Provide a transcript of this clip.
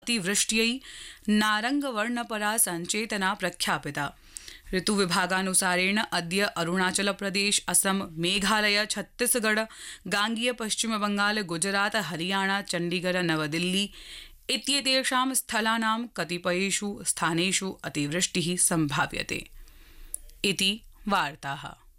अतिवृष्ट्यै नारंगवर्णपरा संचेतना प्रख्यापिता। ऋतुविभागानुसारेण अद्य अरुणाचल प्रदेश, असम, मेघालय, छत्तीसगढ़, गांगेय पश्चिम बंगाल, गुजरात, हरियाणा, चंडीगढ़, नवदिल्ली इत्येतेषां स्थलानां कतिपयेषु स्थानेषु अतिवृष्टिः सम्भाव्यते इति वार्ताः।